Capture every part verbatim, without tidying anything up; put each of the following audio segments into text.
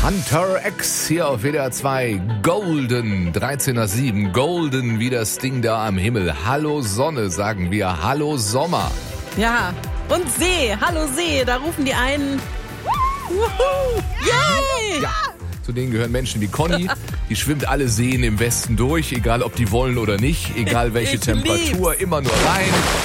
Hunter X hier auf W D R zwei. Golden, dreizehn nach sieben. Golden wie das Ding da am Himmel. Hallo Sonne, sagen wir. Hallo Sommer. Ja, und See. Hallo See. Da rufen die einen. Wuhu! Yay! Ja. Zu denen gehören Menschen wie Conny. Die schwimmt alle Seen im Westen durch, egal ob die wollen oder nicht. Egal welche Ich Temperatur, lieb's. immer nur rein.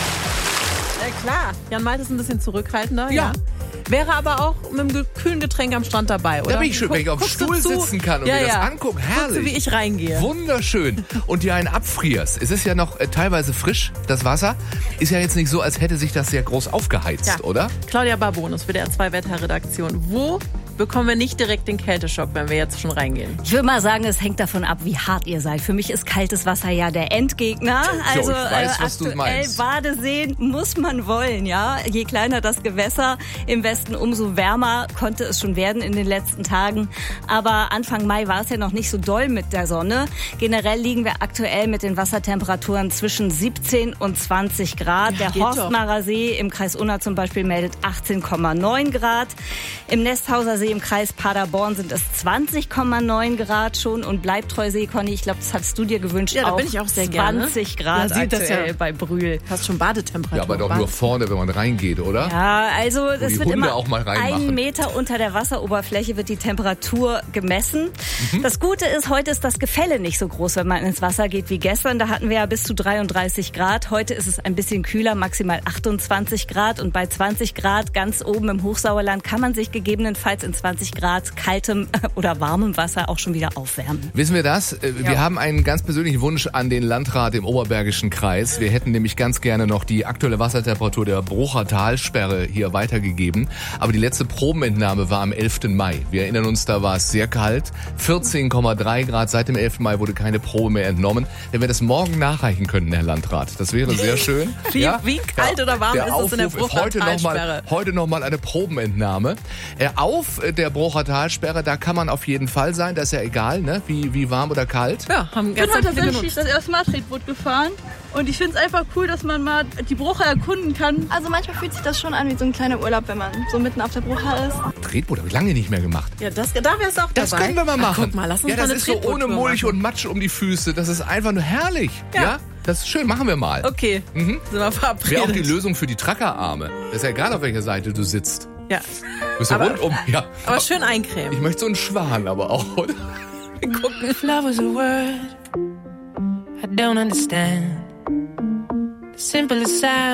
Ja, klar. Jan Malte ist ein bisschen zurückhaltender. Ja. Ja. Wäre aber auch mit einem ge- kühlen Getränk am Strand dabei, oder? Da bin ich schön, wenn ich auf dem Guckst du Stuhl zu? sitzen kann und ja, mir das ja. angucken. Herrlich. Guckst du, wie ich reingehe. Wunderschön. Und dir einen abfrierst. Es ist ja noch äh, teilweise frisch, das Wasser. Ist ja jetzt nicht so, als hätte sich das sehr groß aufgeheizt, Ja. oder? Claudia Barbonus, W D R zwei Wetterredaktion. Wo bekommen wir nicht direkt den Kälteschock, wenn wir jetzt schon reingehen? Ich würde mal sagen, es hängt davon ab, wie hart ihr seid. Für mich ist kaltes Wasser ja der Endgegner. Also ich weiß, äh, was du aktuell meinst. Badeseen muss man wollen, ja. Je kleiner das Gewässer im Westen, umso wärmer konnte es schon werden in den letzten Tagen. Aber Anfang Mai war es ja noch nicht so doll mit der Sonne. Generell liegen wir aktuell mit den Wassertemperaturen zwischen siebzehn und zwanzig Grad. Ja, der geht Horstmarer See im Kreis Unna zum Beispiel meldet achtzehn Komma neun Grad. Im Nesthauser See im Kreis Paderborn sind es zwanzig Komma neun Grad schon und Bleibtreusee, Conny, ich glaube, das hattest du dir gewünscht. Ja, da bin ich auch sehr gerne. zwanzig Grad Man sieht das aktuell ja. bei Brühl. Fast schon Badetemperatur. Ja, aber doch nur vorne, wenn man reingeht, oder? Ja, also die das wird Hunde immer auch mal reinmachen. einen Meter unter der Wasseroberfläche wird die Temperatur gemessen. Mhm. Das Gute ist, heute ist das Gefälle nicht so groß, wenn man ins Wasser geht wie gestern. Da hatten wir ja bis zu dreiunddreißig Grad. Heute ist es ein bisschen kühler, maximal achtundzwanzig Grad. Und bei zwanzig Grad ganz oben im Hochsauerland kann man sich gegebenenfalls in zwanzig Grad kaltem oder warmem Wasser auch schon wieder aufwärmen. Wissen wir das? Wir Ja. haben einen ganz persönlichen Wunsch an den Landrat im Oberbergischen Kreis. Wir hätten nämlich ganz gerne noch die aktuelle Wassertemperatur der Brucher Talsperre hier weitergegeben. Aber die letzte Probenentnahme war am elften Mai. Wir erinnern uns, da war es sehr kalt. vierzehn Komma drei Grad. Seit dem elften Mai wurde keine Probe mehr entnommen. Wenn wir das morgen nachreichen könnten, Herr Landrat, das wäre sehr schön. Wie- wie kalt oder warm der ist es in der Aufruf Brucher heute noch mal, Talsperre? heute noch mal eine Probenentnahme. Äh, auf der Brucher Talsperre, da kann man auf jeden Fall sein. Das ist ja egal, ne? Wie, wie warm oder kalt. Ja, haben Ich bin gestern heute viele tatsächlich genutzt. das erste Mal Tretboot gefahren und ich finde es einfach cool, dass man mal die Brucher erkunden kann. Also manchmal fühlt sich das schon an wie so ein kleiner Urlaub, wenn man so mitten auf der Brucher ist. Tretboot habe ich lange nicht mehr gemacht. Ja, das, da wär's auch Das dabei. können wir mal Ach, machen. guck mal, lass uns ja, mal das eine ist so ohne Tretboottour Mulch machen. und Matsch um die Füße. Das ist einfach nur herrlich. Ja. Ja. Das ist schön, machen wir mal. Okay, Mhm. sind wir Wäre verabredet. auch die Lösung für die Trackerarme. Das ist ja egal, auf welcher Seite du sitzt. Ja, Du bist ja Aber- rundum. Ja. aber schön eincremen. Ich möchte so einen Schwan aber auch, oder? If love was a word, I don't understand. The simplest sound.